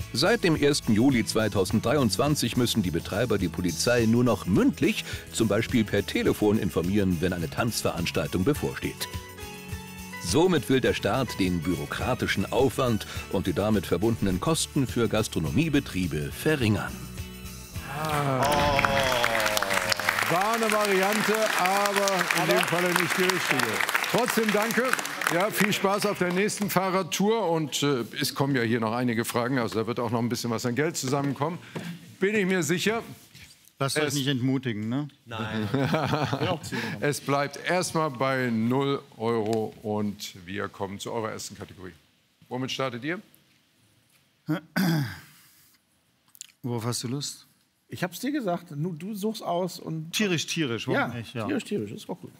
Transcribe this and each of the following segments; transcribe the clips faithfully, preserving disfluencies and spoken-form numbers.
Seit dem ersten Juli zweitausenddreiundzwanzig müssen die Betreiber die Polizei nur noch mündlich, zum Beispiel per Telefon, informieren, wenn eine Tanzveranstaltung bevorsteht. Somit will der Staat den bürokratischen Aufwand und die damit verbundenen Kosten für Gastronomiebetriebe verringern. Ah. Oh. War eine Variante, aber in aber dem Falle nicht die richtige. Trotzdem danke. Ja, viel Spaß auf der nächsten Fahrradtour. Und äh, es kommen ja hier noch einige Fragen. Also da wird auch noch ein bisschen was an Geld zusammenkommen. Bin ich mir sicher. Lasst euch nicht entmutigen, ne? Nein. Es bleibt erstmal bei null Euro und wir kommen zu eurer ersten Kategorie. Womit startet ihr? Worauf hast du Lust? Ich hab's dir gesagt, du, du suchst aus und... Tierisch, tierisch, warum ja, nicht? Ja, tierisch, tierisch, ist auch gut.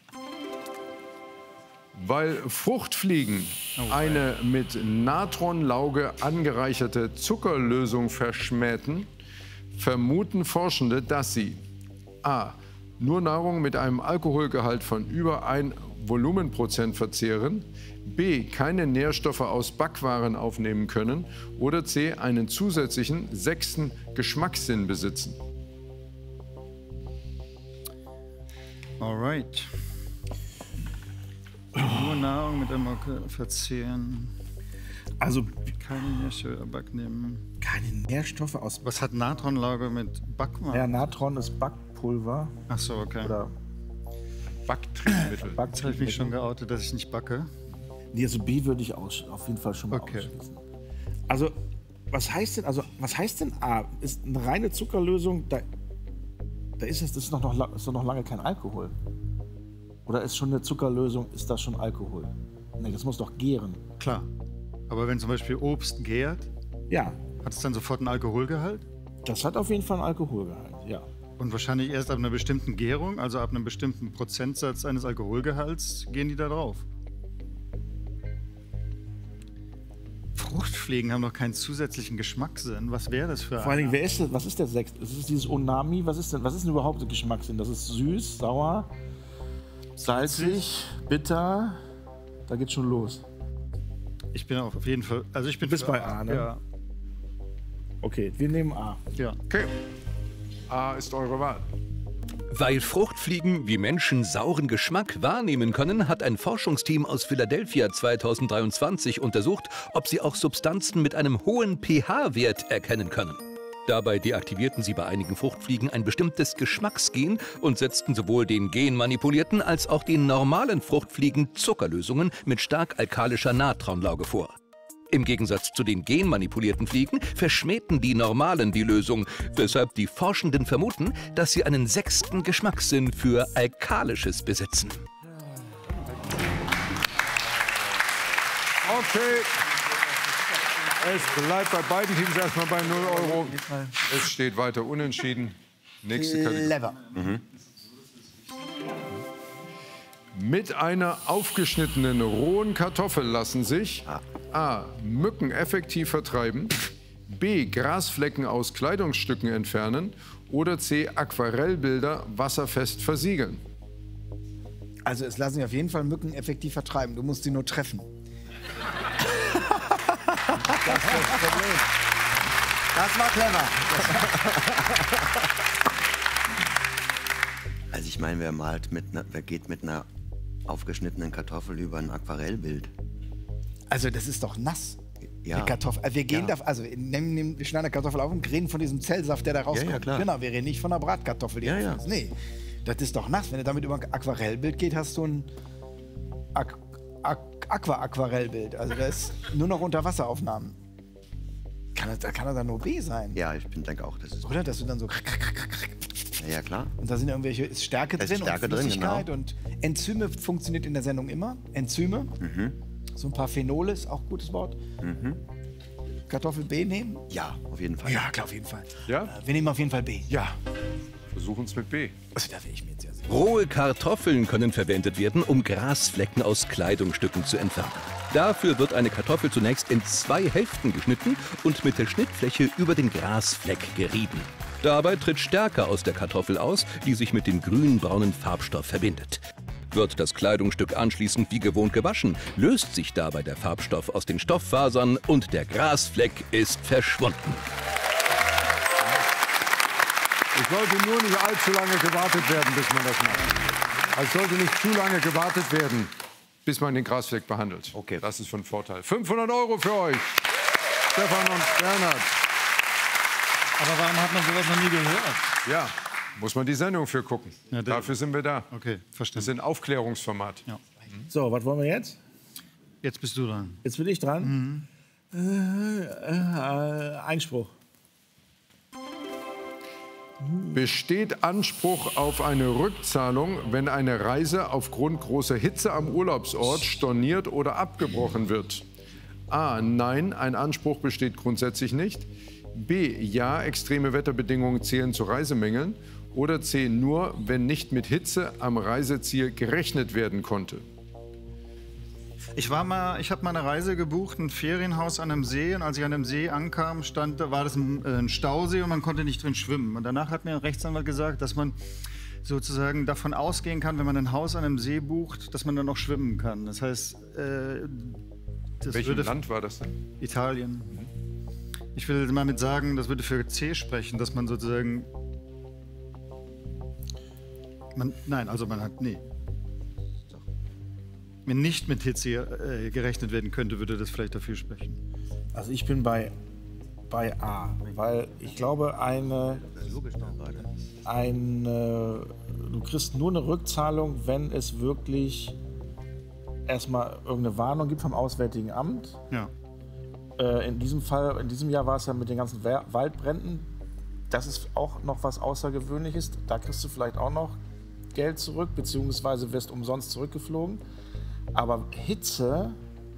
Weil Fruchtfliegen oh, eine mit Natronlauge angereicherte Zuckerlösung verschmähten, vermuten Forschende, dass sie a. nur Nahrung mit einem Alkoholgehalt von über ein Volumenprozent verzehren, b. keine Nährstoffe aus Backwaren aufnehmen können oder c. einen zusätzlichen sechsten Geschmackssinn besitzen. Alright. Nur Nahrung mit einem Alkohol verzehren. Also keine Nährstoffe abnehmen. Keine Nährstoffe aus. Was hat Natronlauge mit Backwaren? Ja, Natron ist Backpulver. Ach so, okay. Oder Backtriebmittel. Jetzt habe ich mich schon geoutet, dass ich nicht backe. Nee, also B würde ich aus, auf jeden Fall schon mal okay. ausschließen. Also was heißt denn? Also was heißt denn A? Ist eine reine Zuckerlösung? Da, da ist es, das ist doch noch, ist doch noch lange kein Alkohol. Oder ist schon eine Zuckerlösung? Ist das schon Alkohol? Nee, das muss doch gären. Klar. Aber wenn zum Beispiel Obst gärt, ja. Hat es dann sofort einen Alkoholgehalt? Das hat auf jeden Fall einen Alkoholgehalt, ja. Und wahrscheinlich erst ab einer bestimmten Gärung, also ab einem bestimmten Prozentsatz eines Alkoholgehalts, gehen die da drauf. Fruchtfliegen haben doch keinen zusätzlichen Geschmackssinn. Was wäre das für Vor allen Dingen, wer ist das? Was ist der Sekt? Ist es dieses Onami? Was ist denn, was ist denn überhaupt der Geschmackssinn? Das ist süß, sauer, salzig, bitter. Da geht's schon los. Ich bin auf jeden Fall. Also ich bin du bist bei A, ne? Ja. Okay, wir nehmen A. Ja. Okay. A ist eure Wahl. Weil Fruchtfliegen wie Menschen sauren Geschmack wahrnehmen können, hat ein Forschungsteam aus Philadelphia zweitausenddreiundzwanzig untersucht, ob sie auch Substanzen mit einem hohen pH-Wert erkennen können. Dabei deaktivierten sie bei einigen Fruchtfliegen ein bestimmtes Geschmacksgen und setzten sowohl den genmanipulierten als auch den normalen Fruchtfliegen Zuckerlösungen mit stark alkalischer Natronlauge vor. Im Gegensatz zu den genmanipulierten Fliegen verschmähten die normalen die Lösung, weshalb die Forschenden vermuten, dass sie einen sechsten Geschmackssinn für Alkalisches besitzen. Okay. Es bleibt bei beiden Teams erstmal bei null Euro. Es steht weiter unentschieden. Nächste Kategorie. Clever. Mhm. Mit einer aufgeschnittenen rohen Kartoffel lassen sich a. Mücken effektiv vertreiben, b. Grasflecken aus Kleidungsstücken entfernen oder c. Aquarellbilder wasserfest versiegeln. Also es lassen sich auf jeden Fall Mücken effektiv vertreiben. Du musst sie nur treffen. Das ist das Problem. Das war clever. Also ich meine, wer malt mit, ne, wer geht mit einer aufgeschnittenen Kartoffel über ein Aquarellbild? Also das ist doch nass. Ja. Eine Kartoffel. Wir gehen Ja. da, also wir, nehmen, nehmen, wir schneiden eine Kartoffel auf und reden von diesem Zellsaft, der da rauskommt. Ja, ja, klar. Genau, wir reden nicht von einer Bratkartoffel. Die Ja, ja. ist. Nee, das ist doch nass. Wenn du damit über ein Aquarellbild geht, hast du ein Aqu Aqu Aqua-Aquarellbild. Also das ist nur noch Unterwasseraufnahmen. Kann das, kann das dann nur B sein? Ja, ich denke auch, das ist... Oder? Dass du dann so... Ja, ja, klar. Und da sind irgendwelche ist Stärke Da ist drin Stärke und drin, Flüssigkeit genau. und Enzyme funktioniert in der Sendung immer. Enzyme. Mhm. So ein paar Phenole ist auch ein gutes Wort. Mhm. Kartoffel B nehmen? Ja, auf jeden Fall. Ja, klar, auf jeden Fall. Ja? Äh, wir nehmen auf jeden Fall B. Ja. Versuchen es mit B. Also, da wäre ich mir jetzt sehr sicher. Rohe Kartoffeln können verwendet werden, um Grasflecken aus Kleidungsstücken zu entfernen. Dafür wird eine Kartoffel zunächst in zwei Hälften geschnitten und mit der Schnittfläche über den Grasfleck gerieben. Dabei tritt Stärke aus der Kartoffel aus, die sich mit dem grün-braunen Farbstoff verbindet. Wird das Kleidungsstück anschließend wie gewohnt gewaschen, löst sich dabei der Farbstoff aus den Stofffasern und der Grasfleck ist verschwunden. Es sollte nur nicht allzu lange gewartet werden, bis man das macht. Also es sollte nicht zu lange gewartet werden, bis man den Grasfleck behandelt. Okay. Das ist von Vorteil. fünfhundert Euro für euch, Stefan und Bernhard. Aber warum hat man sowas noch nie gehört? Ja, muss man die Sendung für gucken. Ja, der- Dafür sind wir da. Okay, Das verstehe. ist ein Aufklärungsformat. Ja. So, was wollen wir jetzt? Jetzt bist du dran. Jetzt bin ich dran. Äh, äh, Einspruch. Besteht Anspruch auf eine Rückzahlung, wenn eine Reise aufgrund großer Hitze am Urlaubsort storniert oder abgebrochen wird? A. Nein, ein Anspruch besteht grundsätzlich nicht. B. Ja, extreme Wetterbedingungen zählen zu Reisemängeln. Oder C. Nur, wenn nicht mit Hitze am Reiseziel gerechnet werden konnte. Ich war mal, ich habe mal eine Reise gebucht, ein Ferienhaus an einem See. Und als ich an dem See ankam, stand, da war das ein, äh, ein Stausee und man konnte nicht drin schwimmen. Und danach hat mir ein Rechtsanwalt gesagt, dass man sozusagen davon ausgehen kann, wenn man ein Haus an einem See bucht, dass man dann noch schwimmen kann. Das heißt, äh, das Welchem würde Land war das denn? Italien. Ich will mal mit sagen, das würde für C sprechen, dass man sozusagen. Man, nein, also man hat. Nee. Wenn nicht mit Hitze äh, gerechnet werden könnte, würde das vielleicht dafür sprechen. Also ich bin bei, bei A, weil ich glaube, eine, eine, du kriegst nur eine Rückzahlung, wenn es wirklich erstmal irgendeine Warnung gibt vom Auswärtigen Amt. Ja. Äh, in diesem Fall, in diesem Jahr war es ja mit den ganzen Wer- Waldbränden. Das ist auch noch was Außergewöhnliches. Da kriegst du vielleicht auch noch Geld zurück, beziehungsweise wirst umsonst zurückgeflogen. Aber Hitze,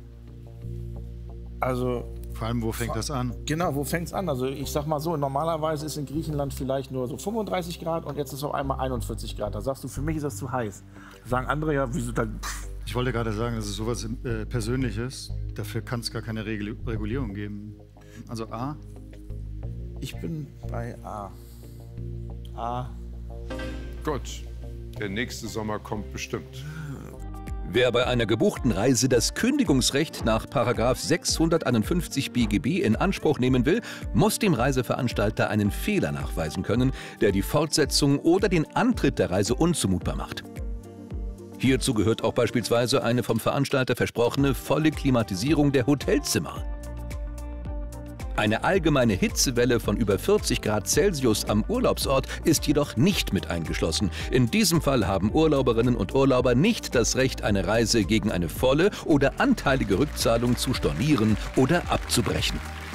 also Vor allem, wo fängt das an? genau, wo fängt es an? Also ich sag mal so, normalerweise ist in Griechenland vielleicht nur so fünfunddreißig Grad und jetzt ist auf einmal einundvierzig Grad. Da sagst du, für mich ist das zu heiß. Da sagen andere ja, wieso dann? Pff. Ich wollte gerade sagen, das ist sowas äh, Persönliches. Dafür kann es gar keine Regul Regulierung geben. Also A. Ich bin bei A. A. Gut, der nächste Sommer kommt bestimmt. Wer bei einer gebuchten Reise das Kündigungsrecht nach Paragraph sechshunderteinundfünfzig B G B in Anspruch nehmen will, muss dem Reiseveranstalter einen Fehler nachweisen können, der die Fortsetzung oder den Antritt der Reise unzumutbar macht. Hierzu gehört auch beispielsweise eine vom Veranstalter versprochene volle Klimatisierung der Hotelzimmer. Eine allgemeine Hitzewelle von über vierzig Grad Celsius am Urlaubsort ist jedoch nicht mit eingeschlossen. In diesem Fall haben Urlauberinnen und Urlauber nicht das Recht, eine Reise gegen eine volle oder anteilige Rückzahlung zu stornieren oder abzubrechen.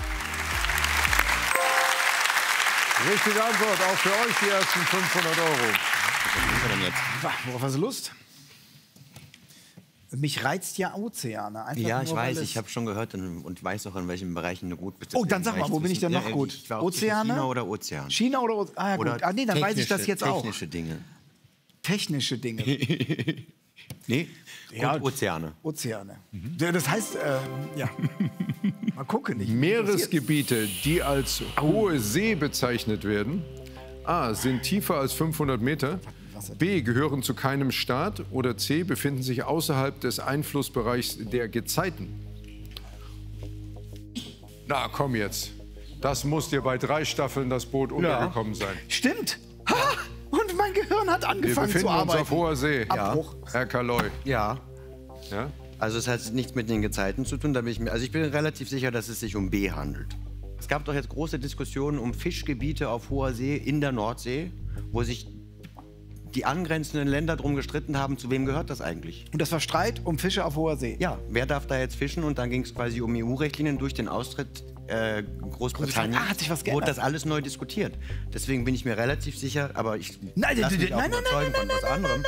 Richtige Antwort, auch für euch die ersten fünfhundert Euro. Worauf hast du Lust? Mich reizt ja Ozeane. Einfach Ja, nur, ich weil weiß, es- ich habe schon gehört und, und weiß auch, in welchen Bereichen du gut bist. Oh, dann sag Deswegen mal, wo weiß bin ich denn zwischen- noch ja, gut? Ich war auch zwischen Ozeane? China oder Ozean. China oder Ozean? Ah, ja, Oder gut. Ah, nee, dann weiß ich das technische- jetzt auch. Technische Dinge. Technische Dinge. Nee, Ja. und Ozeane. Ozeane. Ja, das heißt, ähm, ja. Mal gucken. Ich Meeresgebiete, die als hohe See bezeichnet werden. A. Sind tiefer als fünfhundert Meter. B. Gehören zu keinem Staat. Oder C. Befinden sich außerhalb des Einflussbereichs der Gezeiten. Na, komm jetzt. Das muss dir bei drei Staffeln das Boot untergekommen sein. Stimmt. Ha! Und mein Gehirn hat Wir angefangen zu befinden uns arbeiten. auf hoher See. Abbruch. Herr Kaloy. Ja. Ja? Also es hat nichts mit den Gezeiten zu tun. Da bin ich mir, also ich bin relativ sicher, dass es sich um B handelt. Es gab doch jetzt große Diskussionen um Fischgebiete auf hoher See in der Nordsee, wo sich die angrenzenden Länder darum gestritten haben, zu wem gehört das eigentlich? Und das war Streit um Fische auf hoher See. Ja, wer darf da jetzt fischen? Und dann ging es quasi um E U-Richtlinien durch den Austritt äh, Großbritannien. Ah, hat sich was Wurde geändert. das alles neu diskutiert. Deswegen bin ich mir relativ sicher, aber ich Nein, lass nein, mich auch nein, nein, überzeugen von was anderem.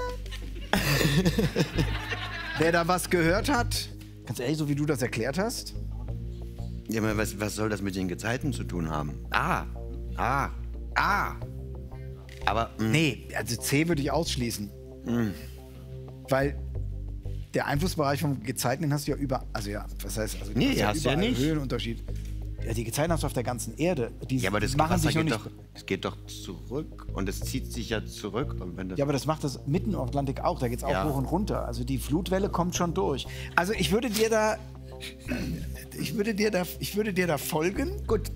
Wer da was gehört hat, ganz ehrlich, so wie du das erklärt hast, Ja, aber was, was soll das mit den Gezeiten zu tun haben? Ah, ah, ah. Aber mh, nee, also C würde ich ausschließen. Weil der Einflussbereich vom Gezeiten, den hast du ja über, also ja, was heißt, also Nee, hast hast du ja überall nicht. Höhenunterschied. Ja, die Gezeiten hast du auf der ganzen Erde. Die Ja, aber das machen Wasser sich noch geht nicht. doch, das geht doch zurück und es zieht sich ja zurück. Und wenn das Ja, aber das macht das mitten im Atlantik auch. Da geht es auch Ja. hoch und runter. Also die Flutwelle kommt schon durch. Also ich würde dir da, ich würde dir da, ich würde dir da folgen. Gut,